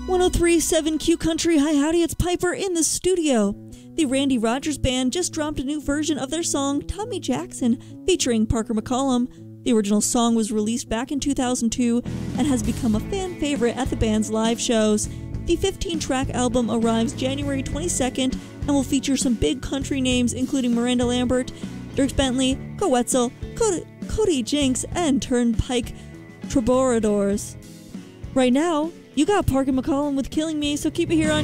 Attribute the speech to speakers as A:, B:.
A: 103.7 Q Country. Hi, howdy, it's Piper in the studio. The Randy Rogers Band just dropped a new version of their song, Tommy Jackson, featuring Parker McCollum. The original song was released back in 2002 and has become a fan favorite at the band's live shows. The 15-track album arrives January 22nd and will feature some big country names including Miranda Lambert, Dierks Bentley, Go Wetzel, Cody Jinks, and Turnpike Troubadours. Right now, you got Parker McCollum with Killing Me, so keep it here on